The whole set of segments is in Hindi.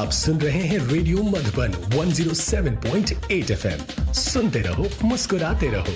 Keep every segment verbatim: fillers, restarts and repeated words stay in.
आप सुन रहे हैं रेडियो मधुबन एक सौ सात पॉइंट आठ एफएम। सुनते रहो, मुस्कुराते रहो।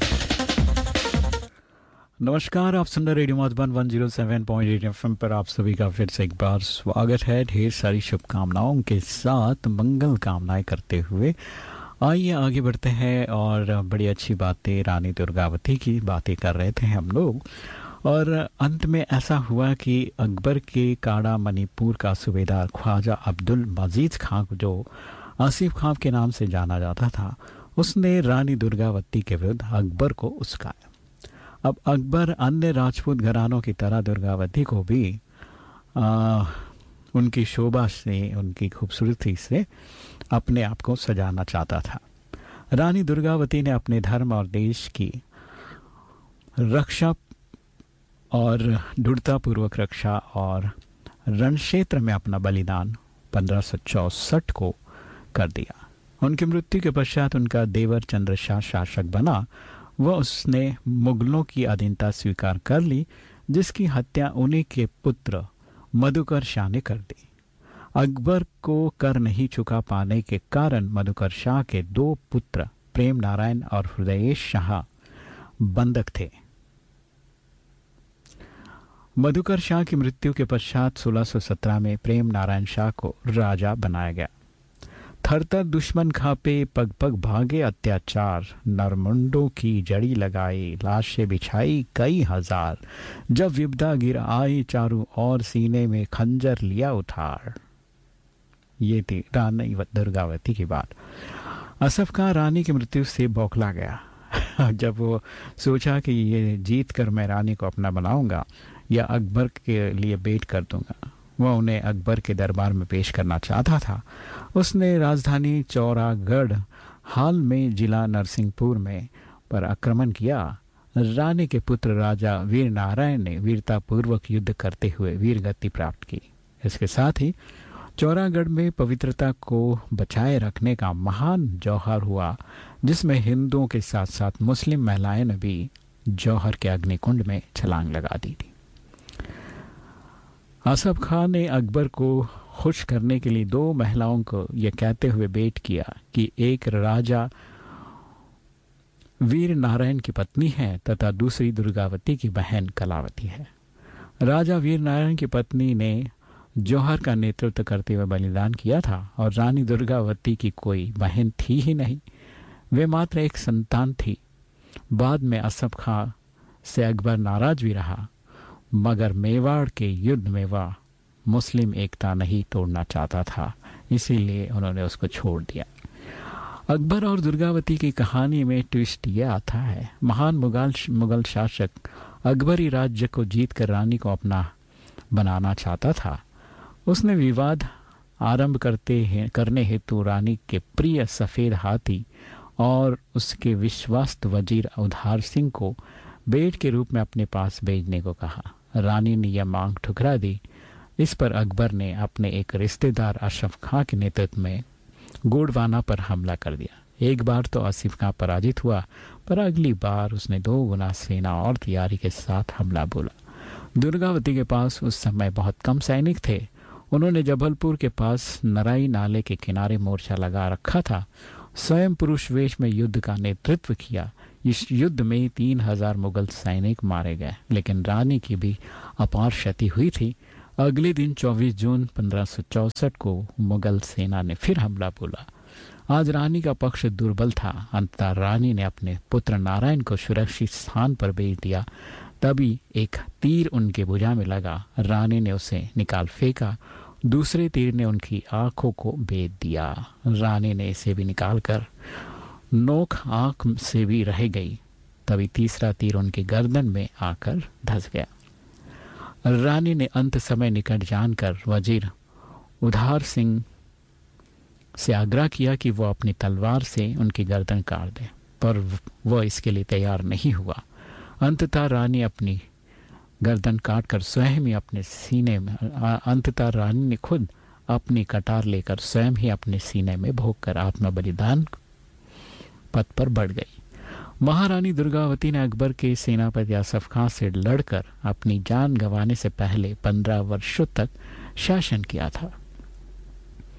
नमस्कार, आप सुन रहे रेडियो मधुबन एक सौ सात पॉइंट आठ एफएम पर आप सभी का फिर से एक बार स्वागत है। ढेर सारी शुभकामनाओं के साथ मंगल कामनाएं करते हुए आइए आगे बढ़ते हैं और बड़ी अच्छी बातें रानी दुर्गावती की बातें कर रहे थे हम लोग। और अंत में ऐसा हुआ कि अकबर के काड़ा मणिपुर का सूबेदार ख्वाजा अब्दुल मजीद खां, जो आसिफ खां के नाम से जाना जाता था, उसने रानी दुर्गावती के विरुद्ध अकबर को उस्काया। अब अकबर अन्य राजपूत घरानों की तरह दुर्गावती को भी आ, उनकी शोभा से, उनकी खूबसूरती से अपने आप को सजाना चाहता था। रानी दुर्गावती ने अपने धर्म और देश की रक्षा और दृढ़तापूर्वक रक्षा और रण क्षेत्र में अपना बलिदान पंद्रह सौ चौसठ को कर दिया। उनकी मृत्यु के पश्चात उनका देवर चंद्रशाह शासक बना। वह उसने मुगलों की अधीनता स्वीकार कर ली, जिसकी हत्या उन्हीं के पुत्र मधुकर शाह ने कर दी। अकबर को कर नहीं चुका पाने के कारण मधुकर शाह के दो पुत्र प्रेम नारायण और हृदयेश शाह बंधक थे। मधुकर शाह की मृत्यु के पश्चात सोलह सौ सत्रह में प्रेम नारायण शाह को राजा बनाया गया। थरथर दुश्मन खापे, पग पग भागे अत्याचार, नरमुंडों की जड़ी लगाई, लाशें बिछाई कई हजार, जब विपदा गिर आई चारों ओर, सीने में खंजर लिया उठार। ये थी रानी दुर्गावती की बात। असफ खां रानी की मृत्यु से बौखला गया। जब वो सोचा कि ये जीत कर मैं रानी को अपना बनाऊंगा या अकबर के लिए बेट कर दूंगा, वह उन्हें अकबर के दरबार में पेश करना चाहता था। उसने राजधानी चौरागढ़ हाल में जिला नरसिंहपुर में पर आक्रमण किया। रानी के पुत्र राजा वीर नारायण ने वीरतापूर्वक युद्ध करते हुए वीरगति प्राप्त की। इसके साथ ही चौरागढ़ में पवित्रता को बचाए रखने का महान जौहर हुआ, जिसमें हिंदुओं के साथ साथ मुस्लिम महिलाएं ने भी जौहर के अग्निकुंड में छलांग लगा दी थी। असफ खां ने अकबर को खुश करने के लिए दो महिलाओं को यह कहते हुए बेट किया कि एक राजा वीर नारायण की पत्नी है तथा दूसरी दुर्गावती की बहन कलावती है। राजा वीर नारायण की पत्नी ने जौहर का नेतृत्व करते हुए बलिदान किया था और रानी दुर्गावती की कोई बहन थी ही नहीं, वे मात्र एक संतान थी। बाद में असफ खां से अकबर नाराज भी रहा, मगर मेवाड़ के युद्ध में वह मुस्लिम एकता नहीं तोड़ना चाहता था, इसीलिए उन्होंने उसको छोड़ दिया। अकबर और दुर्गावती की कहानी में ट्विस्ट यह आता है, महान मुगल मुगल शासक अकबरी राज्य को जीतकर रानी को अपना बनाना चाहता था। उसने विवाद आरंभ करते हैं करने हेतु रानी के प्रिय सफेद हाथी और उसके विश्वस्त वजीर उधार सिंह को बेट के रूप में अपने पास भेजने को कहा। रानी ने यह मांग ठुकरा दी। इस पर अकबर ने अपने एक रिश्तेदार असफ खां के नेतृत्व में गोंडवाना पर हमला कर दिया। एक बार तो आसिफ खां पराजित हुआ, पर अगली बार उसने दो गुना सेना और तैयारी के साथ हमला बोला। दुर्गावती के पास उस समय बहुत कम सैनिक थे। उन्होंने जबलपुर के पास नराई नाले के किनारे मोर्चा लगा रखा था। स्वयं पुरुष वेश में युद्ध का नेतृत्व किया। इस युद्ध में तीन हजार मुगल सैनिक मारे गए, लेकिन रानी की भी अपार क्षति हुई थी। अगले दिन चौबीस जून पंद्रह सौ चौसठ को मुगल सेना ने फिर हमला बोला। आज रानी का पक्ष दुर्बल था। अंततः रानी ने अपने पुत्र नारायण को सुरक्षित स्थान पर भेज दिया। तभी एक तीर उनके भुजा में लगा। रानी ने उसे निकाल फेंका। दूसरे तीर ने उनकी आंखों को भेद दिया। रानी ने इसे भी निकालकर नोक आंख से भी रह गई। तभी तीसरा तीर उनके गर्दन में आकर धंस गया। रानी ने अंत समय निकट जानकर वजीर उधार सिंह से आग्रह किया कि वह अपनी तलवार से उनकी गर्दन काट दे, पर वह इसके लिए तैयार नहीं हुआ। अंततः रानी अपनी गर्दन काटकर स्वयं ही अपने सीने में अंततः रानी ने खुद अपनी कटार लेकर स्वयं ही अपने सीने में भोंककर आत्म बलिदान पथ पर बढ़ गई। महारानी दुर्गावती ने अकबर के सेनापति असफ खां से लड़कर अपनी जान गंवाने से पहले पंद्रह वर्षों तक शासन किया था।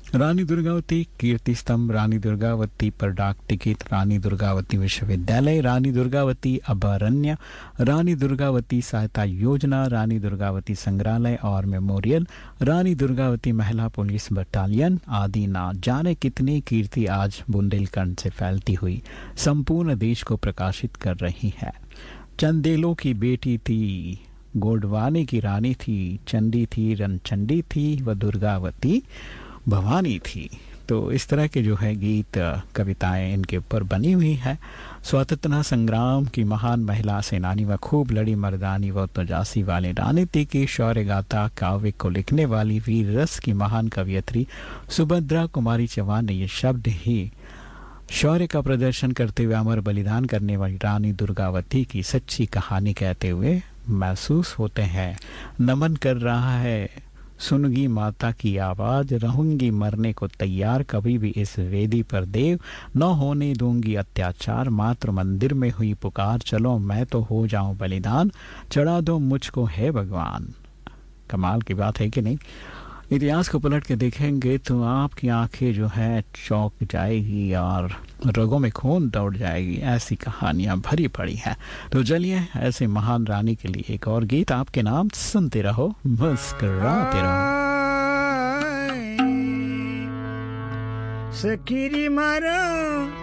रानी दुर्गावती कीर्ति स्तंभ, रानी दुर्गावती पर डाक टिकट, रानी दुर्गावती विश्वविद्यालय, रानी दुर्गावती अभयारण्य, रानी दुर्गावती सहायता योजना, रानी दुर्गावती संग्रहालय और मेमोरियल, रानी दुर्गावती महिला पुलिस बटालियन आदि ना जाने कितनी कीर्ति आज बुंदेलखंड से फैलती हुई संपूर्ण देश को प्रकाशित कर रही है। चंदेलों की बेटी थी, गोडवाने की रानी थी, चंडी थी, रणचंडी थी, व दुर्गावती भवानी थी। तो इस तरह के जो है गीत कविताएं इनके ऊपर बनी हुई है। स्वतंत्रता संग्राम की महान महिला सेनानी व खूब लड़ी मर्दानी व तजासी वाले राजनीति की शौर्य गाथा काव्य को लिखने वाली वीर रस की महान कवियत्री सुभद्रा कुमारी चौहान ने ये शब्द ही शौर्य का प्रदर्शन करते हुए अमर बलिदान करने वाली रानी दुर्गावती की सच्ची कहानी कहते हुए महसूस होते हैं। नमन कर रहा है सुनगी माता की आवाज, रहूंगी मरने को तैयार, कभी भी इस वेदी पर देव न होने दूंगी अत्याचार, मात्र मंदिर में हुई पुकार, चलो मैं तो हो जाऊं बलिदान, चढ़ा दो मुझको है भगवान। कमाल की बात है कि नहीं? इतिहास को पलट के देखेंगे तो आपकी आंखें जो है चौंक जाएगी और रगों में खून दौड़ जाएगी, ऐसी कहानियां भरी पड़ी हैं। तो चलिए ऐसे महान रानी के लिए एक और गीत आपके नाम, सुनते रहो मुस्कुराते रहो। सकीरी मारो